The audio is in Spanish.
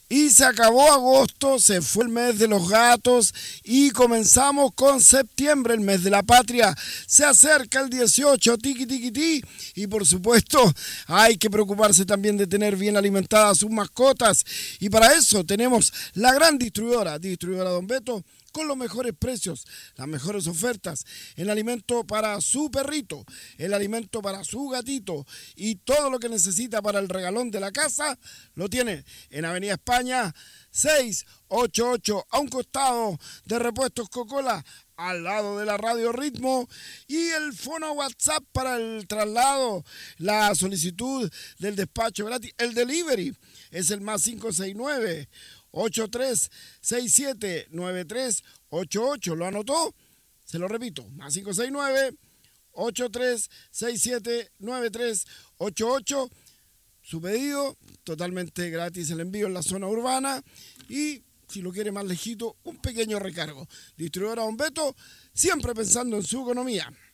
Y se acabó agosto, se fue el mes de los gatos y comenzamos con septiembre, el mes de la patria. Se acerca el 18, tiqui tiqui ti, y por supuesto hay que preocuparse también de tener bien alimentadas sus mascotas. Y para eso tenemos la gran distribuidora Don Beto, con los mejores precios, las mejores ofertas, el alimento para su perrito, el alimento para su gatito y todo lo que necesita para el regalón de la casa, lo tiene en Avenida España 688, a un costado de Repuestos Coca-Cola, al lado de la Radio Ritmo, y el fono WhatsApp para el traslado, la solicitud del despacho gratis, el delivery, es el más 569 83679388. ¿Lo anotó? Se lo repito, más 569-83679388. Su pedido, totalmente gratis el envío en la zona urbana y, si lo quiere más lejito, un pequeño recargo. Distribuidora Don Beto, siempre pensando en su economía.